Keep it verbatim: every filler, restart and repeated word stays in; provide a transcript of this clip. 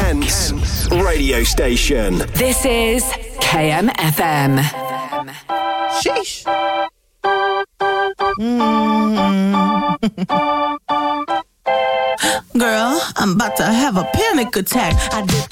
Kent's radio station. This is K M F M. Sheesh. Mm. Girl, I'm about to have a panic attack. I did